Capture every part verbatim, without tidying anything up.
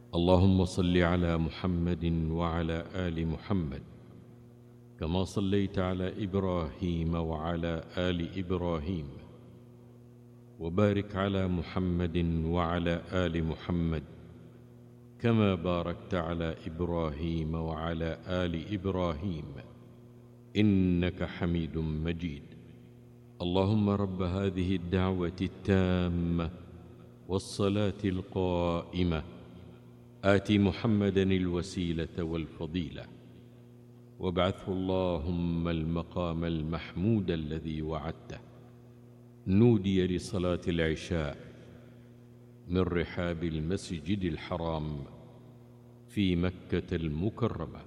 اللهم صل على محمد وعلى آل محمد كما صليت على إبراهيم وعلى آل إبراهيم، وبارك على محمد وعلى آل محمد كما باركت على إبراهيم وعلى آل إبراهيم إنك حميد مجيد. اللهم رب هذه الدعوة التامة والصلاة القائمة آت محمدا الوسيلة والفضيلة وابعثه اللهم المقام المحمود الذي وعدته. نودي لصلاة العشاء من رحاب المسجد الحرام في مكة المكرمة.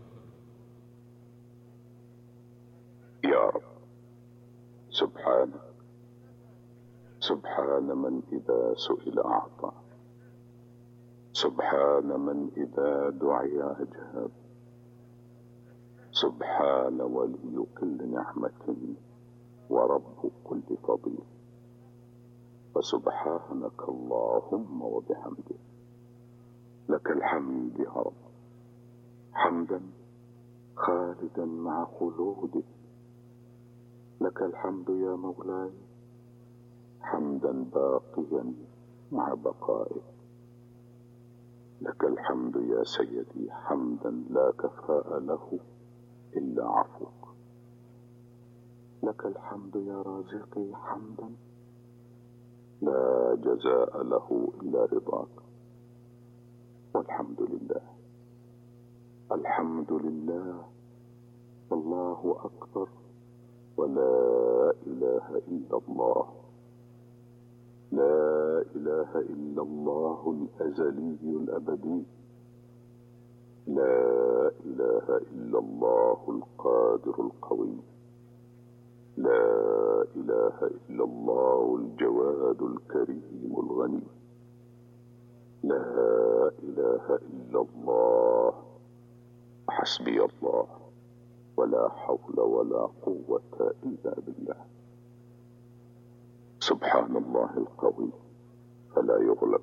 يا رب سبحانك، سبحان من إذا سئل أعطى، سبحان من إذا دعي أجاب، سبحان ولي كل نعمة ورب كل فضيل، فسبحانك اللهم وبحمدك. لك الحمد يا رب، حمدا خالدا مع خلودك. لك الحمد يا مولاي، حمدا باقيا مع بقائك. لك الحمد يا سيدي، حمدا لا كفاء له إلا عفوك. لك الحمد يا رازقي، حمدا لا جزاء له إلا رضاك. والحمد لله، الحمد لله، والله أكبر، ولا إله إلا الله. لا إله إلا الله الأزلي الأبدي. لا إله إلا الله القادر القوي. لا إله إلا الله الجواد الكريم الغني. لا إله إلا الله. حسبي الله، ولا حول ولا قوة إلا بالله. سبحان الله القوي فلا يغلب،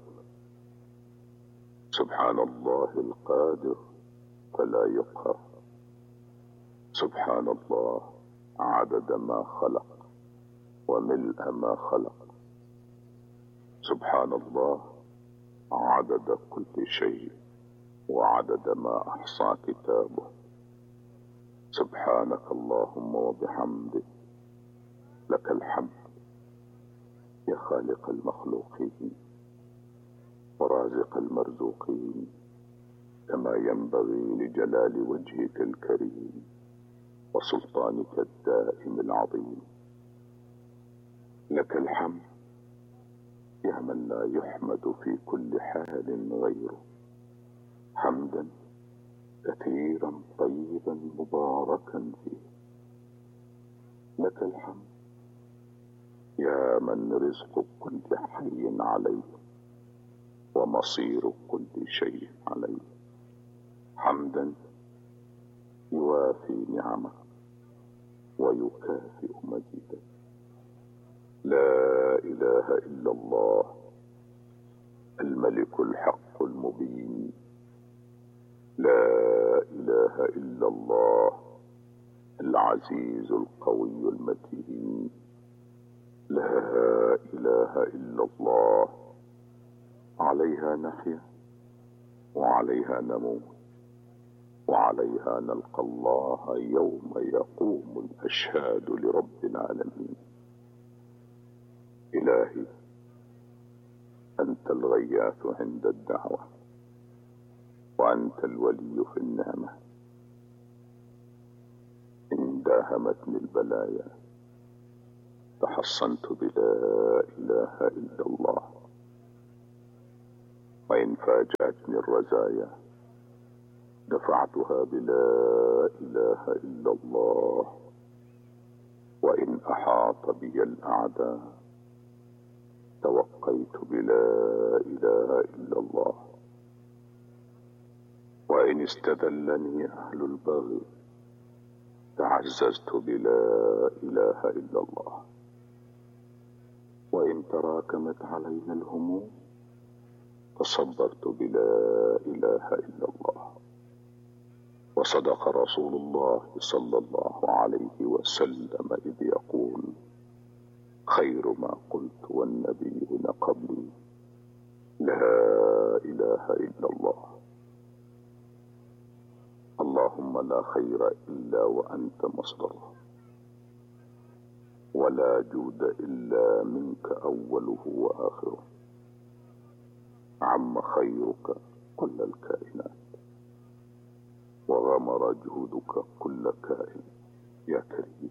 سبحان الله القادر فلا يقهر، سبحان الله عدد ما خلق وملء ما خلق، سبحان الله عدد كل شيء وعدد ما أحصى كتابه. سبحانك اللهم وبحمدك. لك الحمد يا خالق المخلوقين ورازق المرزوقين، كما ينبغي لجلال وجهك الكريم وسلطانك الدائم العظيم. لك الحمد يا من لا يحمد في كل حال غيره، حمدا كثيرا طيبا مباركا فيه. لك الحمد يا من رزق كل حي عليه ومصير كل شيء عليه، حمدا يوافي نعمك ويكافئ مجيدك. لا إله إلا الله الملك الحق المبين. لا إله إلا الله العزيز القوي المتين. لا إله إلا الله عليها نحيا وعليها نموت وعليها نلقى الله يوم يقوم الأشهاد لرب العالمين. إلهي أنت الغياث عند الدعوة، وأنت الولي في النعمة. إن داهمتني البلايا تحصنت بلا إله إلا الله، وإن فاجأتني الرزايا دفعتها بلا إله إلا الله، وإن أحاط بي الأعداء توقيت بلا إله إلا الله، وإن استذلني أهل البغي تعززت بلا إله إلا الله، وإن تراكمت علينا الهموم فصبرت بلا إله إلا الله. وصدق رسول الله صلى الله عليه وسلم إذ يقول: خير ما قلت والنبيون قبلي لا إله إلا الله. اللهم لا خير إلا وأنت مصدره، ولا جود إلا منك أوله وآخره. عم خيرك كل الكائنات، وغمر جهدك كل كائن يا كريم.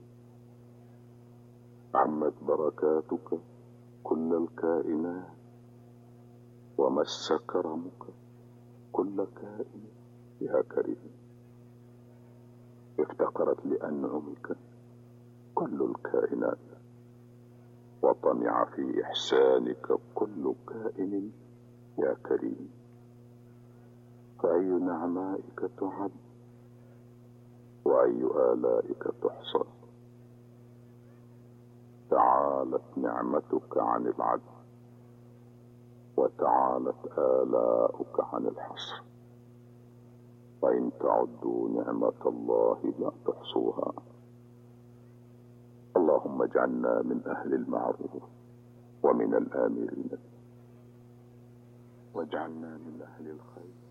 عمت بركاتك كل الكائنات، ومس كرمك كل كائن يا كريم. افتقرت لأنعمك كل الكائنات، وطمع في إحسانك كل كائن يا كريم. فأي نعمائك تعد، وأي آلائك تحصى. تعالت نعمتك عن العد، وتعالت آلاؤك عن الحصر. وإن تعدوا نعمة الله لا تحصوها. اللهم اجعلنا من أهل المعروف ومن الآمرين، واجعلنا من أهل الخير